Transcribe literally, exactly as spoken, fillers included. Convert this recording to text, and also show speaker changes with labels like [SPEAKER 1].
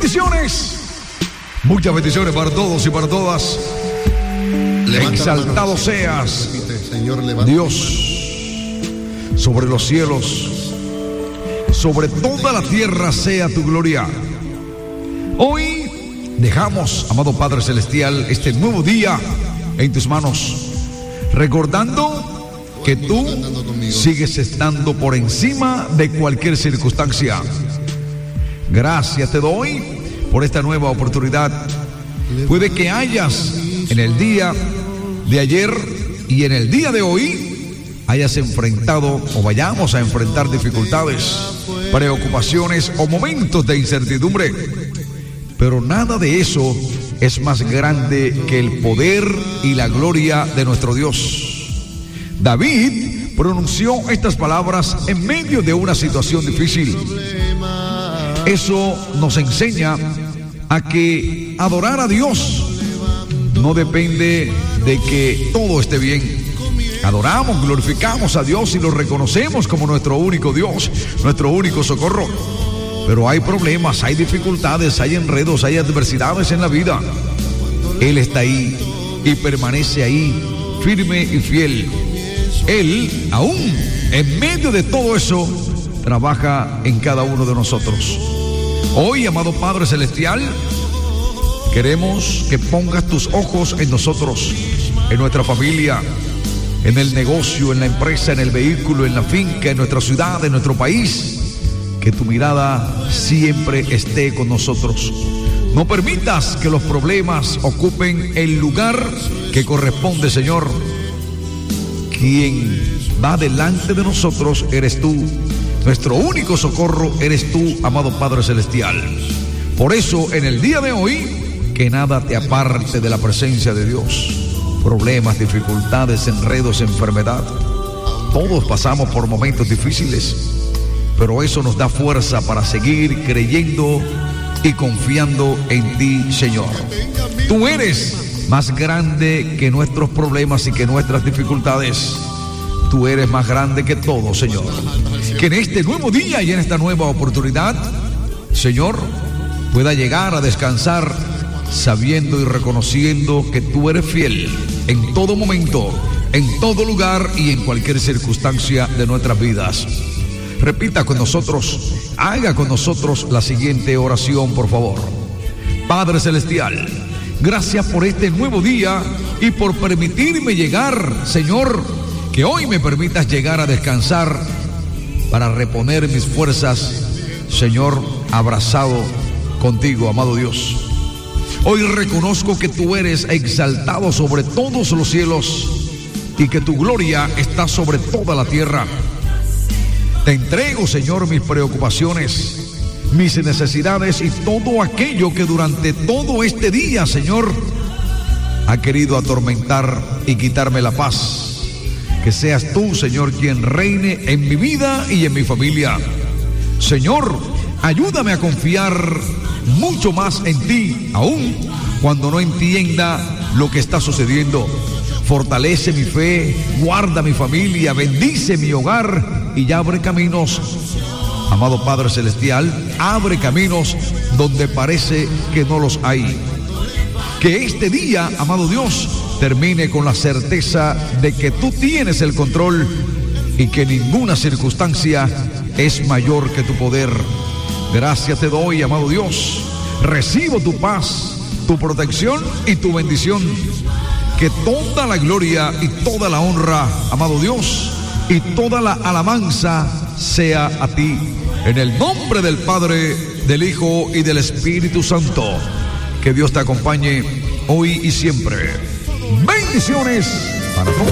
[SPEAKER 1] Bendiciones. Muchas bendiciones para todos y para todas. Levanta Exaltado seas, Señor, Dios, sobre los cielos, sobre toda la tierra sea tu gloria. Hoy dejamos, amado Padre Celestial, este nuevo día en tus manos, recordando que tú sigues estando por encima de cualquier circunstancia. Gracias te doy por esta nueva oportunidad. Puede que hayas en el día de ayer y en el día de hoy hayas enfrentado o vayamos a enfrentar dificultades, preocupaciones o momentos de incertidumbre, pero nada de eso es más grande que el poder y la gloria de nuestro Dios. David pronunció estas palabras en medio de una situación difícil. Eso nos enseña a que adorar a Dios no depende de que todo esté bien. Adoramos, glorificamos a Dios y lo reconocemos como nuestro único Dios, nuestro único socorro. Pero hay problemas, hay dificultades, hay enredos, hay adversidades en la vida. Él está ahí y permanece ahí, firme y fiel. Él, aún en medio de todo eso, trabaja en cada uno de nosotros. Hoy, amado Padre Celestial, queremos que pongas tus ojos en nosotros, en nuestra familia, en el negocio, en la empresa, en el vehículo, en la finca, en nuestra ciudad, en nuestro país. Que tu mirada siempre esté con nosotros. No permitas que los problemas ocupen el lugar que corresponde, Señor. Quien va delante de nosotros eres tú. Nuestro único socorro eres tú, amado Padre Celestial. Por eso, en el día de hoy, que nada te aparte de la presencia de Dios. Problemas, dificultades, enredos, enfermedad. Todos pasamos por momentos difíciles, pero eso nos da fuerza para seguir creyendo y confiando en ti, Señor. Tú eres más grande que nuestros problemas y que nuestras dificultades. Tú eres más grande que todo, Señor. Que en este nuevo día y en esta nueva oportunidad, Señor, pueda llegar a descansar sabiendo y reconociendo que tú eres fiel en todo momento, en todo lugar y en cualquier circunstancia de nuestras vidas. Repita con nosotros, haga con nosotros la siguiente oración, por favor. Padre Celestial, gracias por este nuevo día y por permitirme llegar, Señor, que hoy me permitas llegar a descansar para reponer mis fuerzas, Señor, abrazado contigo, amado Dios. Hoy reconozco que tú eres exaltado sobre todos los cielos y que tu gloria está sobre toda la tierra. Te entrego, Señor, mis preocupaciones, mis necesidades y todo aquello que durante todo este día, Señor, ha querido atormentar y quitarme la paz. Que seas tú, Señor, quien reine en mi vida y en mi familia. Señor, ayúdame a confiar mucho más en ti, aún cuando no entienda lo que está sucediendo. Fortalece mi fe, guarda mi familia, bendice mi hogar y abre caminos. Amado Padre Celestial, abre caminos donde parece que no los hay. Que este día, amado Dios, termine con la certeza de que tú tienes el control y que ninguna circunstancia es mayor que tu poder. Gracias te doy, amado Dios. Recibo tu paz, tu protección y tu bendición. Que toda la gloria y toda la honra, amado Dios, y toda la alabanza sea a ti. En el nombre del Padre, del Hijo y del Espíritu Santo. Que Dios te acompañe hoy y siempre. Bendiciones para todos.